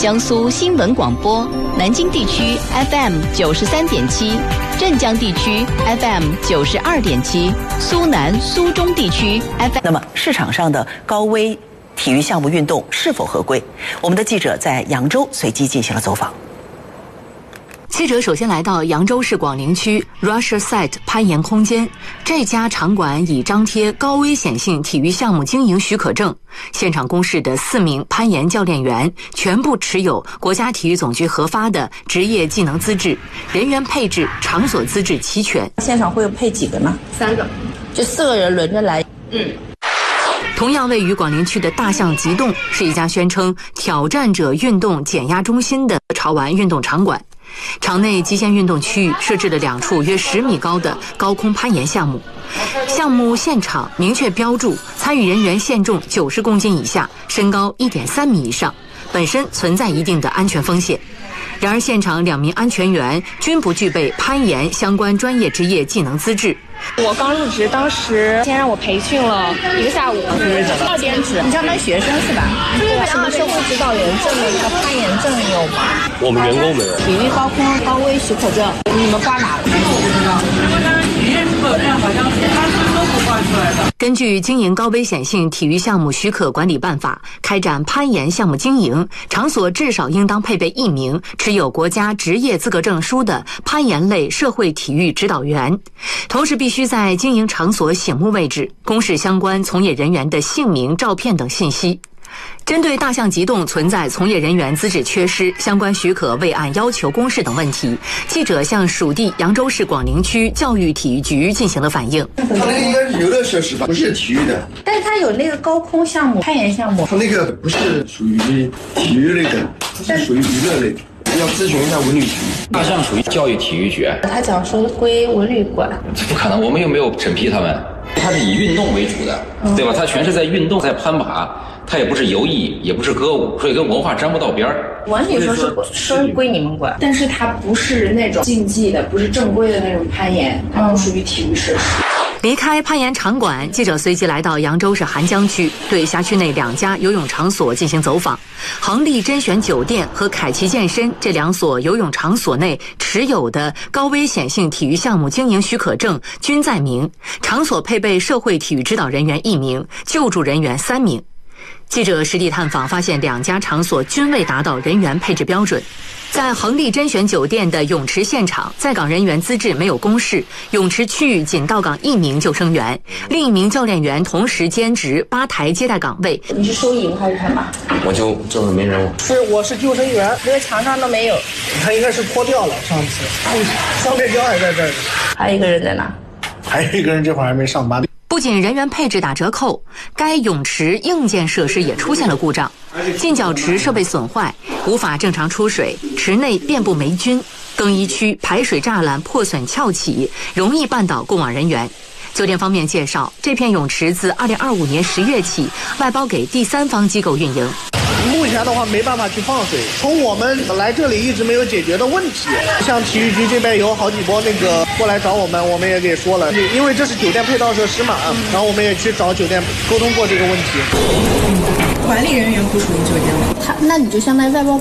江苏新闻广播，南京地区 FM93.7，镇江地区 FM92.7，苏南、苏中地区 FM。 那么市场上的高危体育项目运动是否合规？我们的记者在扬州随机进行了走访。 记者首先来到扬州市广陵区 Rusher Site 攀岩空间，这家场馆已张贴高危险性体育项目经营许可证。现场公示的4名攀岩教练员全部持有国家体育总局核发的职业技能资质，人员配置、场所资质齐全。 现场会有配几个呢？3个，就4个人轮着来。 同样位于广陵区的大象极洞是一家宣称挑战者运动减压中心的潮玩运动场馆。场内极限运动区域设置了2处约10米高的高空攀岩项目，项目现场明确标注参与人员限重90公斤以下，身高1.3米以上，本身存在一定的安全风险。然而现场2名安全员均不具备攀岩相关专业职业技能资质。 我刚入职，当时先让我培训了1个下午，2兼职。 你相当于学生是吧？对，什么社会指导员证的那个攀岩证有吗？ 我们员工没有。 体育高空高危许可证，你们挂哪了？ 根据《经营高危险性体育项目许可管理办法》，开展攀岩项目经营场所至少应当配备1名持有国家职业资格证书的攀岩类社会体育指导员，同时必须在经营场所醒目位置公示相关从业人员的姓名、照片等信息。针对大象极洞存在从业人员资质缺失、相关许可未按要求公示等问题，记者向属地扬州市广陵区教育体育局进行了反映。 它那个应该是游乐设施吧，不是体育的。 但是它有那个高空项目、攀岩项目。 它那个不是属于体育类的，是属于娱乐类的。要咨询一下文旅局。 大象属于教育体育局， 他讲说归文旅管。 不可能，我们又没有审批他们。它是以运动为主的，对吧？它全是在运动，在攀爬。它也不是游艺，也不是歌舞，所以跟文化沾不到边儿。 完全说是归你们管， 但是它不是那种竞技的，不是正规的那种攀岩，它不属于体育设施。 离开攀岩场馆，记者随即来到扬州市邗江区，对辖区内2家游泳场所进行走访。恒利甄选酒店和凯奇健身这2所游泳场所内持有的高危险性体育项目经营许可证均在名，场所配备社会体育指导人员1名，救助人员3名。记者实地探访发现，2家场所均未达到人员配置标准。在恒利甄选酒店的泳池现场，在岗人员资质没有公示，泳池区域仅到岗1名救生员，另1名教练员同时兼职吧台接待岗位。 你是收银还是干嘛？ 我就正没人物。 我是救生员， 这个墙上都没有。 他应该是脱掉了，上次。双面胶还在这儿。 还有一个人在哪？ 还有一个人这会儿还没上班。 不仅人员配置打折扣，该泳池硬件设施也出现了故障，进脚池设备损坏，无法正常出水，池内遍布霉菌，更衣区排水栅栏破损翘起，容易绊倒过往人员。酒店方面介绍，这片泳池自2025年10月起外包给第三方机构运营。 目前的话没办法去放水，从我们来这里一直没有解决的问题。像体育局这边有好几波过来找我们也给说了，因为这是酒店配套设施嘛，然后我们也去找酒店沟通过这个问题。 管理人员不属于酒店吗？ 那你就相当于外包